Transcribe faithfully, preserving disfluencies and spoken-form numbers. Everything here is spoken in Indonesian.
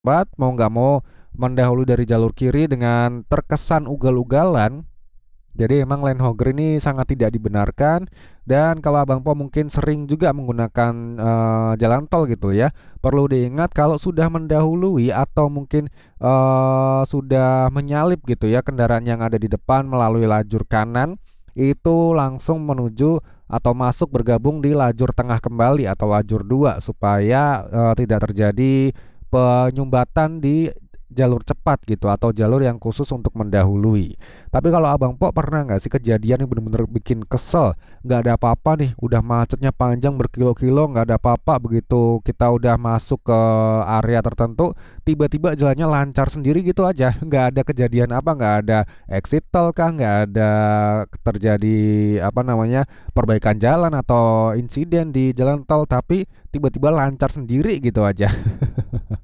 Bat mau nggak mau mendahului dari jalur kiri dengan terkesan ugal-ugalan. Jadi emang lane hogger ini sangat tidak dibenarkan. Dan kalau Abang Po mungkin sering juga menggunakan eh, jalan tol gitu ya, perlu diingat kalau sudah mendahului atau mungkin eh, sudah menyalip gitu ya kendaraan yang ada di depan melalui lajur kanan, itu langsung menuju atau masuk bergabung di lajur tengah kembali atau lajur dua supaya eh, tidak terjadi penyumbatan di jalur cepat gitu atau jalur yang khusus untuk mendahului. Tapi kalau Abang Po pernah nggak sih kejadian yang bener-bener bikin kesel? Nggak ada apa-apa nih, udah macetnya panjang berkilo-kilo, nggak ada apa-apa. Begitu kita udah masuk ke area tertentu, tiba-tiba jalannya lancar sendiri gitu aja. Nggak ada kejadian apa, nggak ada exit tol kah, nggak ada terjadi apa namanya perbaikan jalan atau insiden di jalan tol, tapi tiba-tiba lancar sendiri gitu aja.